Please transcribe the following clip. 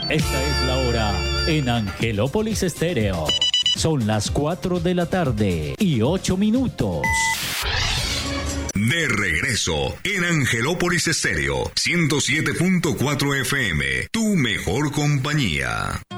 Esta es la hora en Angelópolis Estéreo. Son las 4 de la tarde y 8 minutos. De regreso en Angelópolis Estéreo, 107.4 FM, tu mejor compañía.